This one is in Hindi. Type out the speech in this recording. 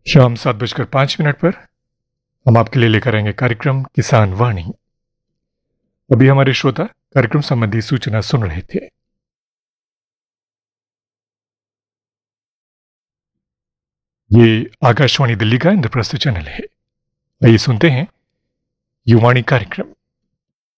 शाम 7:05 पर हम आपके लिए लेकर आएंगे कार्यक्रम किसान वाणी। अभी हमारे श्रोता कार्यक्रम संबंधी सूचना सुन रहे थे। ये आकाशवाणी दिल्ली का इंद्रप्रस्थ चैनल है। आइए सुनते हैं युवाणी कार्यक्रम।